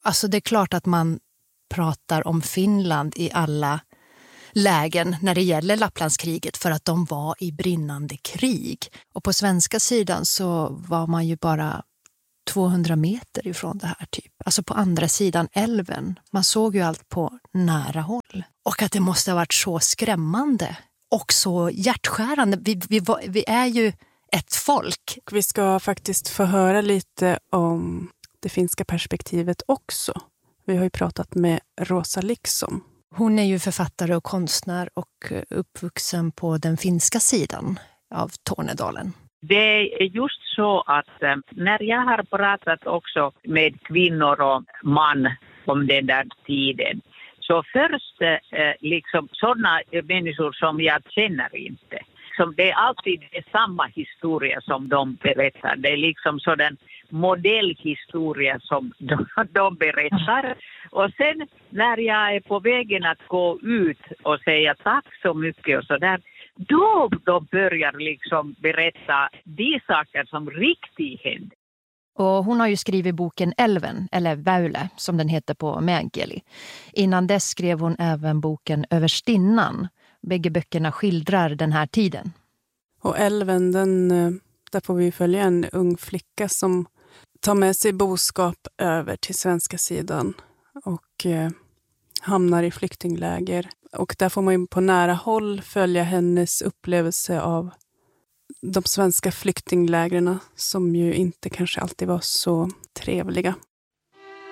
Alltså det är klart att man pratar om Finland i alla lägen när det gäller Lapplandskriget för att de var i brinnande krig. Och på svenska sidan så var man ju bara 200 meter ifrån det här typ. Alltså på andra sidan älven. Man såg ju allt på nära håll. Och att det måste ha varit så skrämmande och så hjärtskärande. Vi är ju ett folk. Vi ska faktiskt få höra lite om det finska perspektivet också. Vi har ju pratat med Rosa Liksom. Hon är ju författare och konstnär och uppvuxen på den finska sidan av Tornedalen. Det är just så att när jag har pratat också med kvinnor och man om den där tiden, så först liksom sådana människor som jag känner inte. Som det är alltid samma historia som de berättar. Det är liksom sådan modellhistoria som de berättar. Och sen när jag är på vägen att gå ut och säga tack så mycket och sådär, då de börjar liksom berätta de saker som riktigt hände. Och hon har ju skrivit boken Älven, eller Väyle som den heter på meänkieli. Innan dess skrev hon även boken Överstinnan. Bägge böckerna skildrar den här tiden. Och Älven, där får vi följa en ung flicka som tar med sig boskap över till svenska sidan och hamnar i flyktingläger. Och där får man ju på nära håll följa hennes upplevelse av de svenska flyktinglägren som ju inte kanske alltid var så trevliga.